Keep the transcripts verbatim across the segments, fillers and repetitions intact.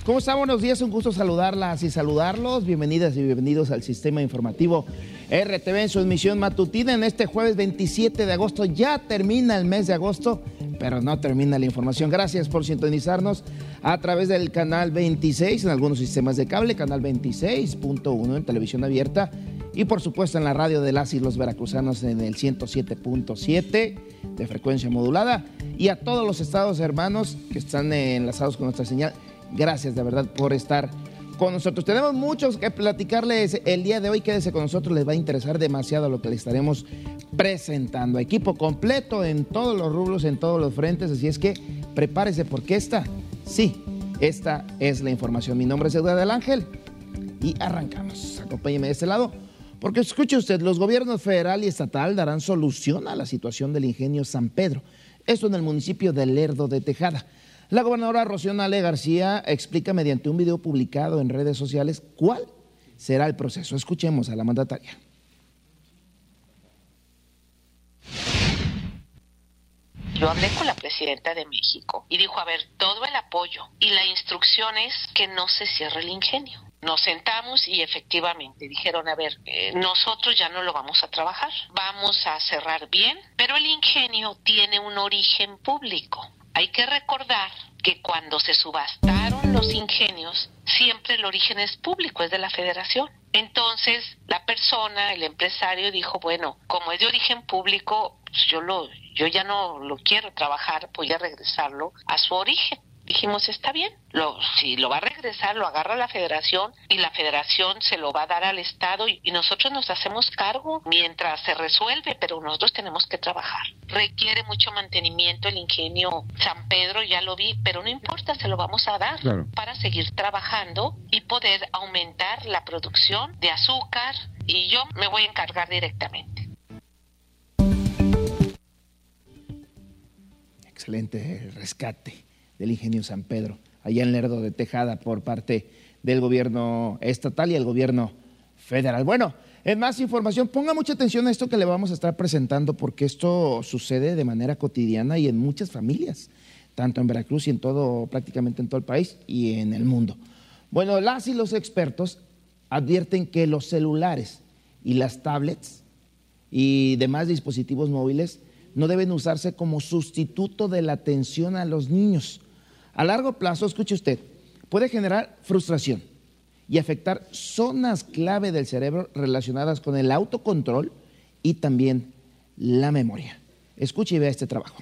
¿Cómo están? Buenos días, un gusto saludarlas y saludarlos. Bienvenidas y bienvenidos al Sistema Informativo R T V en su emisión matutina en este jueves veintisiete de agosto. Ya termina el mes de agosto, pero no termina la información. Gracias por sintonizarnos a través del canal veintiséis en algunos sistemas de cable, canal veintiséis punto uno en televisión abierta y por supuesto en la radio de las y los veracruzanos en el ciento siete punto siete de frecuencia modulada, y a todos los estados hermanos que están enlazados con nuestra señal. Gracias de verdad por estar con nosotros. Tenemos muchos que platicarles el día de hoy. Quédese con nosotros, les va a interesar demasiado lo que les estaremos presentando. Equipo completo en todos los rubros, en todos los frentes, así es que prepárese porque esta, sí, esta es la información. Mi nombre es Eduardo del Ángel y arrancamos. Acompáñeme de este lado, porque escuche usted, los gobiernos federal y estatal darán solución a la situación del ingenio San Pedro. Esto en el municipio de Lerdo de Tejada. La gobernadora Rocío Nale García explica mediante un video publicado en redes sociales cuál será el proceso. Escuchemos a la mandataria. Yo hablé con la presidenta de México y dijo, a ver, todo el apoyo y la instrucción es que no se cierre el ingenio. Nos sentamos y efectivamente dijeron, a ver, eh, nosotros ya no lo vamos a trabajar, vamos a cerrar bien, pero el ingenio tiene un origen público. Hay que recordar que cuando se subastaron los ingenios, siempre el origen es público, es de la federación. Entonces, la persona, el empresario dijo, bueno, como es de origen público, pues yo lo, yo ya no lo quiero trabajar, voy a regresarlo a su origen. Dijimos, está bien, lo, si lo va a regresar, lo agarra la federación y la federación se lo va a dar al Estado y, y nosotros nos hacemos cargo mientras se resuelve, pero nosotros tenemos que trabajar. Requiere mucho mantenimiento el ingenio San Pedro, ya lo vi, pero no importa, se lo vamos a dar, claro, para seguir trabajando y poder aumentar la producción de azúcar, y yo me voy a encargar directamente. Excelente rescate del ingenio San Pedro, allá en Lerdo de Tejada, por parte del gobierno estatal y el gobierno federal. Bueno, en más información, ponga mucha atención a esto que le vamos a estar presentando, porque esto sucede de manera cotidiana y en muchas familias, tanto en Veracruz y en todo, prácticamente en todo el país y en el mundo. Bueno, las y los expertos advierten que los celulares y las tablets y demás dispositivos móviles no deben usarse como sustituto de la atención a los niños. A largo plazo, escuche usted, puede generar frustración y afectar zonas clave del cerebro relacionadas con el autocontrol y también la memoria. Escuche y vea este trabajo.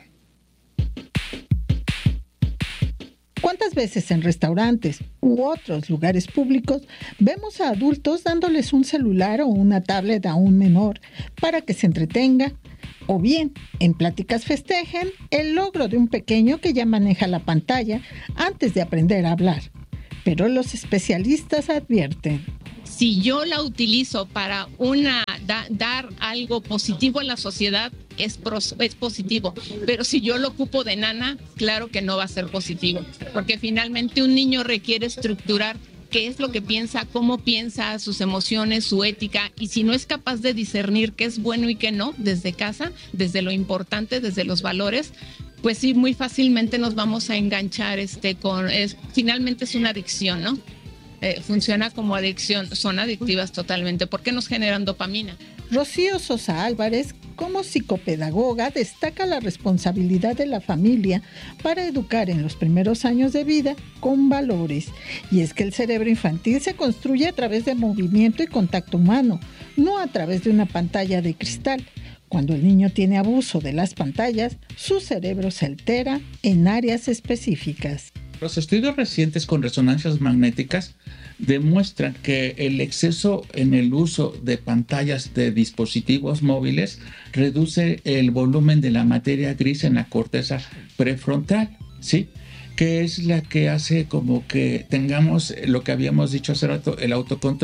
¿Cuántas veces en restaurantes u otros lugares públicos vemos a adultos dándoles un celular o una tablet a un menor para que se entretenga? O bien, en pláticas festejen el logro de un pequeño que ya maneja la pantalla antes de aprender a hablar. Pero los especialistas advierten: si yo la utilizo para una da, dar algo positivo a la sociedad, es, pros, es positivo. Pero si yo lo ocupo de nana, claro que no va a ser positivo. Porque finalmente un niño requiere estructurar qué es lo que piensa, cómo piensa, sus emociones, su ética, y si no es capaz de discernir qué es bueno y qué no desde casa, desde lo importante, desde los valores, pues sí, muy fácilmente nos vamos a enganchar este con, es, finalmente es una adicción, ¿no? Eh, funciona como adicción, son adictivas totalmente, porque nos generan dopamina. Rocío Sosa Álvarez, como psicopedagoga, destaca la responsabilidad de la familia para educar en los primeros años de vida con valores. Y es que el cerebro infantil se construye a través de movimiento y contacto humano, no a través de una pantalla de cristal. Cuando el niño tiene abuso de las pantallas, su cerebro se altera en áreas específicas. Los estudios recientes con resonancias magnéticas demuestran que el exceso en el uso de pantallas de dispositivos móviles reduce el volumen de la materia gris en la corteza prefrontal, ¿sí? Que es la que hace como que tengamos lo que habíamos dicho hace rato, el autocontrol.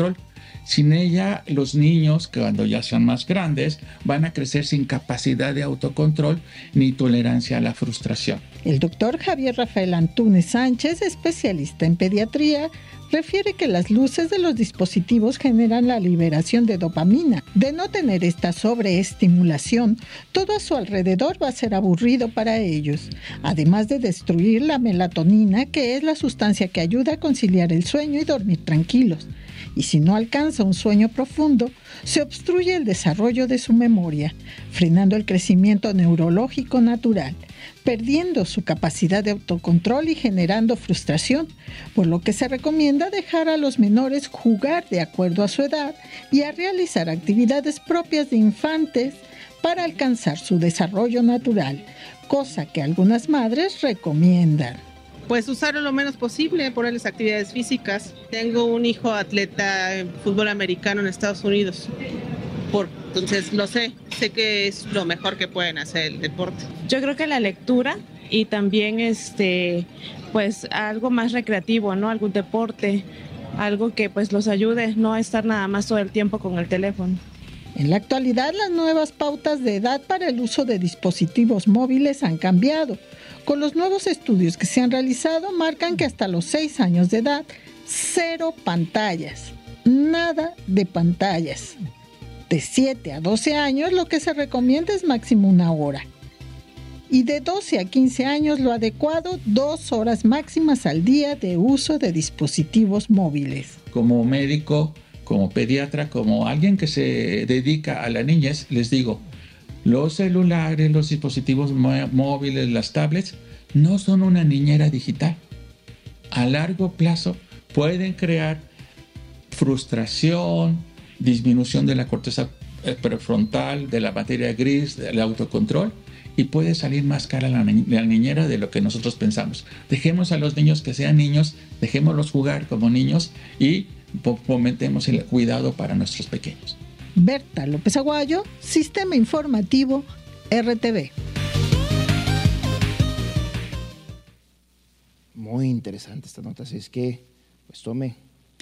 Sin ella, los niños, que cuando ya sean más grandes, van a crecer sin capacidad de autocontrol ni tolerancia a la frustración. El doctor Javier Rafael Antúnez Sánchez, especialista en pediatría, refiere que las luces de los dispositivos generan la liberación de dopamina. De no tener esta sobreestimulación, todo a su alrededor va a ser aburrido para ellos, además de destruir la melatonina, que es la sustancia que ayuda a conciliar el sueño y dormir tranquilos. Y si no alcanza un sueño profundo, se obstruye el desarrollo de su memoria, frenando el crecimiento neurológico natural, perdiendo su capacidad de autocontrol y generando frustración, por lo que se recomienda dejar a los menores jugar de acuerdo a su edad y a realizar actividades propias de infantes para alcanzar su desarrollo natural, cosa que algunas madres recomiendan. Pues usarlo lo menos posible, ponerles actividades físicas. Tengo un hijo atleta en fútbol americano en Estados Unidos. Por, entonces lo sé, sé que es lo mejor que pueden hacer el deporte. Yo creo que la lectura y también este pues algo más recreativo, ¿no? Algún deporte, algo que pues los ayude, no a estar nada más todo el tiempo con el teléfono. En la actualidad, las nuevas pautas de edad para el uso de dispositivos móviles han cambiado. Con los nuevos estudios que se han realizado, marcan que hasta los seis años de edad, cero pantallas, nada de pantallas. De siete a doce años, lo que se recomienda es máximo una hora. Y de doce a quince años, lo adecuado, dos horas máximas al día de uso de dispositivos móviles. Como médico, como pediatra, como alguien que se dedica a la niñez, les digo, los celulares, los dispositivos móviles, las tablets, no son una niñera digital. A largo plazo pueden crear frustración, disminución de la corteza prefrontal, de la materia gris, del autocontrol, y puede salir más cara la, ni- la niñera de lo que nosotros pensamos. Dejemos a los niños que sean niños, dejémoslos jugar como niños y fomentemos el cuidado para nuestros pequeños. Berta López Aguayo, Sistema Informativo R T V. Muy interesante esta nota, así es que pues tome,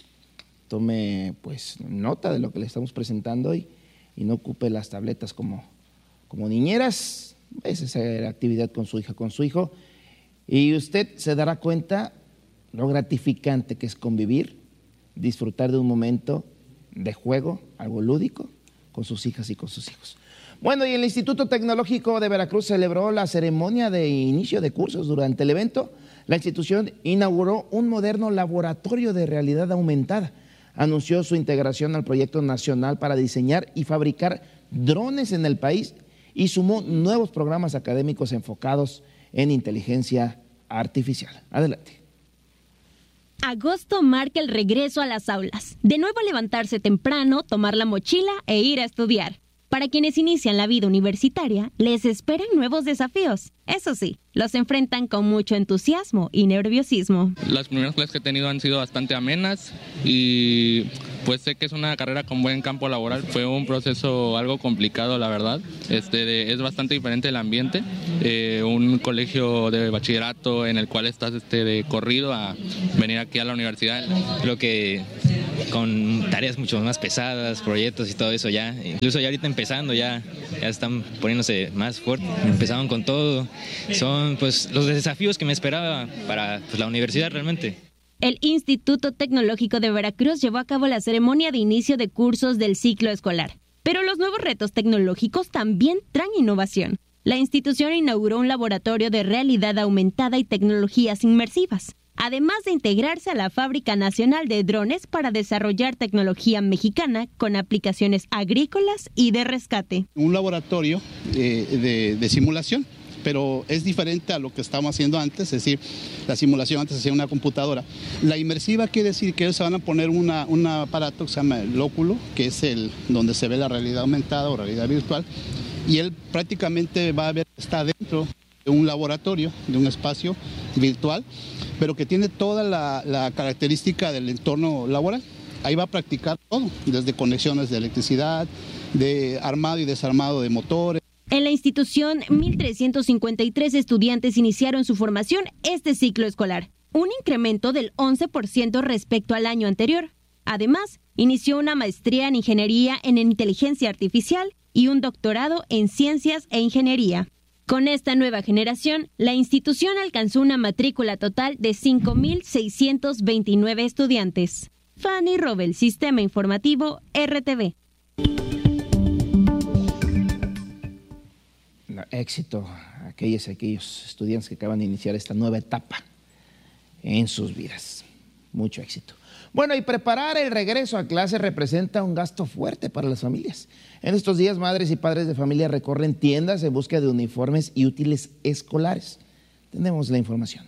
tome pues nota de lo que le estamos presentando y, y no ocupe las tabletas como, como niñeras. Es hacer actividad con su hija, con su hijo, y usted se dará cuenta lo gratificante que es convivir, disfrutar de un momento de juego, algo lúdico, con sus hijas y con sus hijos. Bueno, y el Instituto Tecnológico de Veracruz celebró la ceremonia de inicio de cursos. Durante el evento, la institución inauguró un moderno laboratorio de realidad aumentada. Anunció su integración al proyecto nacional para diseñar y fabricar drones en el país y sumó nuevos programas académicos enfocados en inteligencia artificial. Adelante. Agosto marca el regreso a las aulas. De nuevo levantarse temprano, tomar la mochila e ir a estudiar. Para quienes inician la vida universitaria, les esperan nuevos desafíos. Eso sí, los enfrentan con mucho entusiasmo y nerviosismo. Las primeras clases que he tenido han sido bastante amenas y pues sé que es una carrera con buen campo laboral. Fue un proceso algo complicado, la verdad. Este, de, es bastante diferente el ambiente. Eh, un colegio de bachillerato en el cual estás este, de corrido a venir aquí a la universidad. Creo que con tareas mucho más pesadas, proyectos y todo eso ya. Incluso ya ahorita empezando, ya, ya están poniéndose más fuertes. Empezaron con todo. Son pues los desafíos que me esperaba para pues, la universidad realmente. El Instituto Tecnológico de Veracruz llevó a cabo la ceremonia de inicio de cursos del ciclo escolar. Pero los nuevos retos tecnológicos también traen innovación. La institución inauguró un laboratorio de realidad aumentada y tecnologías inmersivas, además de integrarse a la Fábrica Nacional de Drones para desarrollar tecnología mexicana con aplicaciones agrícolas y de rescate. Un laboratorio eh, de, de simulación, pero es diferente a lo que estábamos haciendo antes, es decir, la simulación antes se hacía en una computadora. La inmersiva quiere decir que ellos se van a poner una, un aparato que se llama el óculo, que es el donde se ve la realidad aumentada o realidad virtual, y él prácticamente va a ver, está dentro de un laboratorio, de un espacio virtual, pero que tiene toda la, la característica del entorno laboral. Ahí va a practicar todo, desde conexiones de electricidad, de armado y desarmado de motores. En la institución, mil trescientos cincuenta y tres estudiantes iniciaron su formación este ciclo escolar, un incremento del once por ciento respecto al año anterior. Además, inició una maestría en Ingeniería en Inteligencia Artificial y un doctorado en Ciencias e Ingeniería. Con esta nueva generación, la institución alcanzó una matrícula total de cinco mil seiscientos veintinueve estudiantes. Fanny Robel, Sistema Informativo, R T V. Éxito a aquellos, aquellos estudiantes que acaban de iniciar esta nueva etapa en sus vidas. Mucho éxito. Bueno, y preparar el regreso a clase representa un gasto fuerte para las familias. En estos días, madres y padres de familia recorren tiendas en busca de uniformes y útiles escolares. Tenemos la información.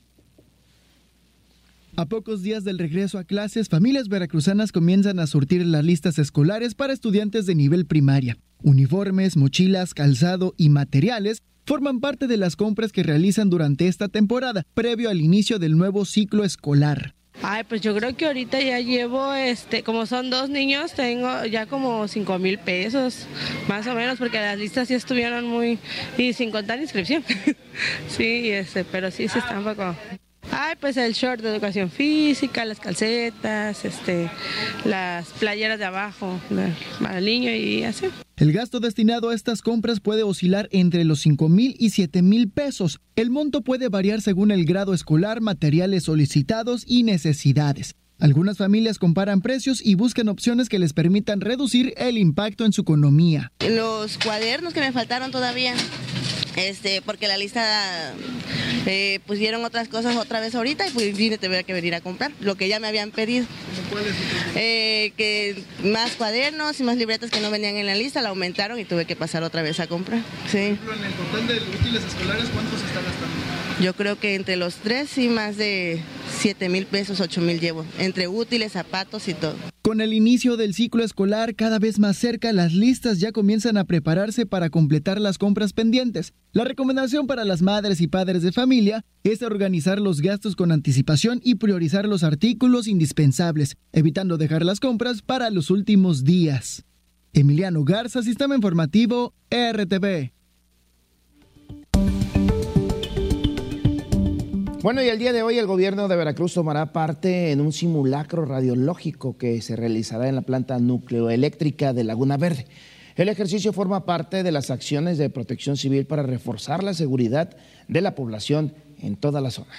A pocos días del regreso a clases, familias veracruzanas comienzan a surtir las listas escolares para estudiantes de nivel primaria. Uniformes, mochilas, calzado y materiales forman parte de las compras que realizan durante esta temporada, previo al inicio del nuevo ciclo escolar. Ay, pues yo creo que ahorita ya llevo, este, como son dos niños, tengo ya como cinco mil pesos, más o menos, porque las listas sí estuvieron muy, y sin contar inscripción. Sí, este, pero sí se están un poco. Ay, pues el short de educación física, las calcetas, este, las playeras de abajo para el niño y así. El gasto destinado a estas compras puede oscilar entre los cinco mil y siete mil pesos. El monto puede variar según el grado escolar, materiales solicitados y necesidades. Algunas familias comparan precios y buscan opciones que les permitan reducir el impacto en su economía. Los cuadernos que me faltaron todavía, este, porque la lista eh, pusieron otras cosas otra vez ahorita y pues vine, tuve que venir a comprar lo que ya me habían pedido. Eh, que más cuadernos y más libretas que no venían en la lista la aumentaron y tuve que pasar otra vez a comprar. Sí. Por ejemplo, en el total de útiles escolares, ¿cuánto se está gastando? Yo creo que entre los tres sí más de siete mil pesos, ocho mil llevo, entre útiles, zapatos y todo. Con el inicio del ciclo escolar cada vez más cerca, las listas ya comienzan a prepararse para completar las compras pendientes. La recomendación para las madres y padres de familia es organizar los gastos con anticipación y priorizar los artículos indispensables, evitando dejar las compras para los últimos días. Emiliano Garza, Sistema Informativo, R T V. Bueno, y el día de hoy el gobierno de Veracruz tomará parte en un simulacro radiológico que se realizará en la planta nucleoeléctrica de Laguna Verde. El ejercicio forma parte de las acciones de protección civil para reforzar la seguridad de la población en toda la zona.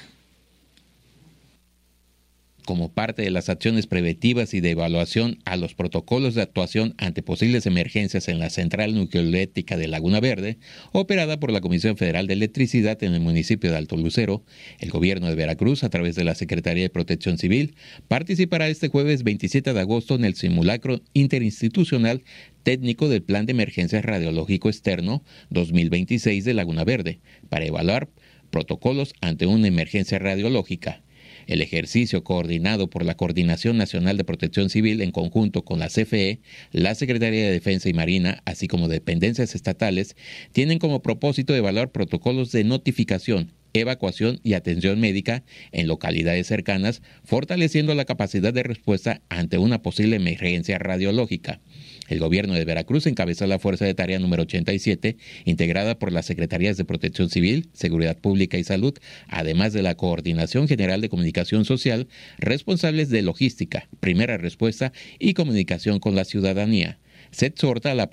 Como parte de las acciones preventivas y de evaluación a los protocolos de actuación ante posibles emergencias en la central nucleoeléctrica de Laguna Verde, operada por la Comisión Federal de Electricidad en el municipio de Alto Lucero, el gobierno de Veracruz, a través de la Secretaría de Protección Civil, participará este jueves veintisiete de agosto en el simulacro interinstitucional técnico del Plan de Emergencias Radiológico Externo dos mil veintiséis de Laguna Verde, para evaluar protocolos ante una emergencia radiológica. El ejercicio, coordinado por la Coordinación Nacional de Protección Civil en conjunto con la C F E, la Secretaría de Defensa y Marina, así como dependencias estatales, tienen como propósito evaluar protocolos de notificación, evacuación y atención médica en localidades cercanas, fortaleciendo la capacidad de respuesta ante una posible emergencia radiológica. El gobierno de Veracruz encabezó la Fuerza de Tarea número ochenta y siete, integrada por las Secretarías de Protección Civil, Seguridad Pública y Salud, además de la Coordinación General de Comunicación Social, responsables de logística, primera respuesta y comunicación con la ciudadanía. Se exhorta a la